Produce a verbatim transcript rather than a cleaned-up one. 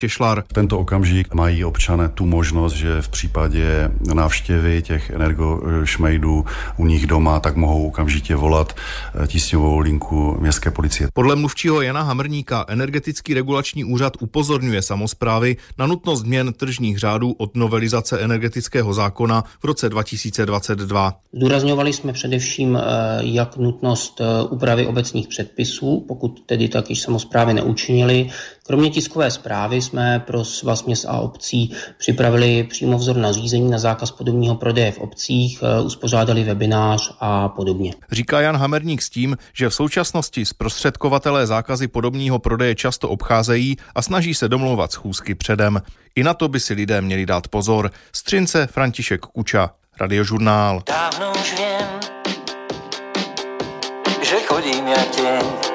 Kešlar. Tento okamžik mají občané tu možnost, že v případě návštěvy těch energošmejdů u nich doma, tak mohou okamžitě volat tísňovou linku městské policie. Podle mluvčího Jana Hamrníka Energetický regulační úřad upozorňuje samosprávy na nutnost změn tržních řádů od novelizace energetického zákona v roce dva tisíce dvacet dva. Zdůrazňovali jsme především jak nutnost úpravy obecních předpisů, pokud tedy tak již samosprávy neučinili. Kromě tiskové zprávy jsme pro Svaz měst a obcí připravili přímo vzor nařízení na zákaz podomního prodeje v obcích, uspořádali webinář a podobně. Říká Jan Hamerník s tím, že v současnosti zprostředkovatelé zákazy podomního prodeje často obcházejí a snaží se domlouvat schůzky předem. I na to by si lidé měli dát pozor. Z Třince František Kuča, Radiožurnál. Dávno už vím, že chodím jak těň.